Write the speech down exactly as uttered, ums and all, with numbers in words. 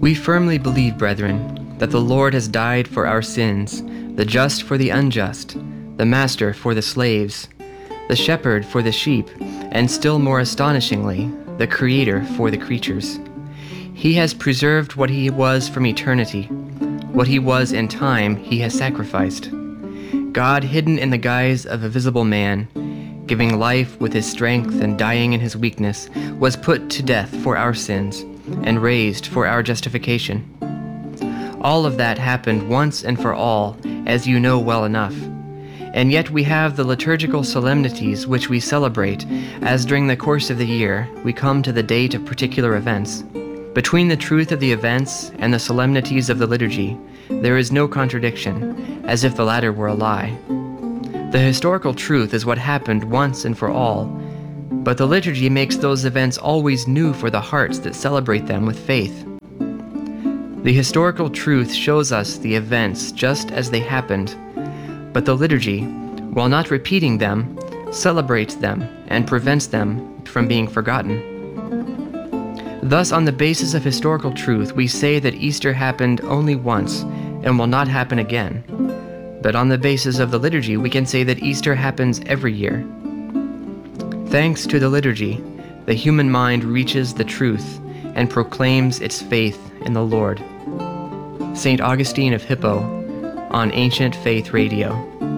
We firmly believe, brethren, that the Lord has died for our sins, the just for the unjust, the master for the slaves, the shepherd for the sheep, and still more astonishingly, the Creator for the creatures. He has preserved what he was from eternity. What he was in time, he has sacrificed. God, hidden in the guise of a visible man, giving life with his strength and dying in his weakness, was put to death for our sins and raised for our justification. All of that happened once and for all, as you know well enough. And yet we have the liturgical solemnities which we celebrate, as during the course of the year we come to the date of particular events. Between the truth of the events and the solemnities of the liturgy, there is no contradiction, as if the latter were a lie. The historical truth is what happened once and for all, but the liturgy makes those events always new for the hearts that celebrate them with faith. The historical truth shows us the events just as they happened, but the liturgy, while not repeating them, celebrates them and prevents them from being forgotten. Thus, on the basis of historical truth, we say that Easter happened only once and will not happen again. But on the basis of the liturgy, we can say that Easter happens every year. Thanks to the liturgy, the human mind reaches the truth and proclaims its faith in the Lord. Saint Augustine of Hippo, on Ancient Faith Radio.